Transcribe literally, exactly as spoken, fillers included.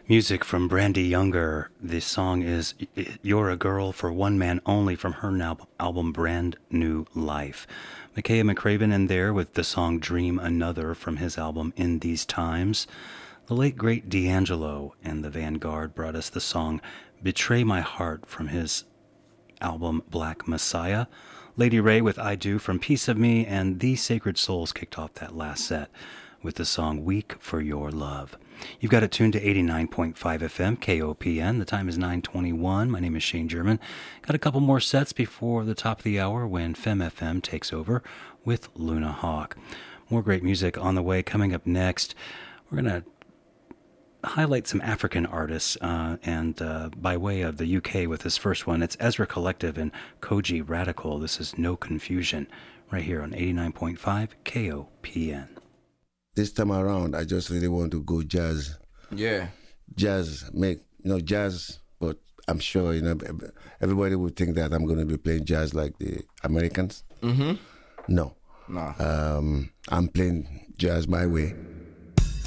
Music from Brandy Younger. The song is You're a Girl for One Man Only from her now album Brand New Life. Makaya McCraven in there with the song Dream Another from his album In These Times. The late great D'Angelo and the Vanguard brought us the song Betray My Heart from his album Black Messiah. Lady Ray with I Do from Piece of Me, and The Sacred Souls kicked off that last set with the song Weak for Your Love. You've got it tuned to eighty-nine point five F M, K O P N. The time is nine twenty-one. My name is Shane German. Got a couple more sets before the top of the hour when Femme F M takes over with Luna Hawk. More great music on the way. Coming up next, we're going to highlight some African artists, uh, and uh, by way of the U K with this first one, it's Ezra Collective and Koji Radical. This is No Confusion, right here on eighty-nine point five K O P N. This time around, I just really want to go jazz. Yeah. Jazz, make, you know, jazz, but I'm sure, you know, everybody would think that I'm going to be playing jazz like the Americans. Mm-hmm. No. Nah. Um, I'm playing jazz my way.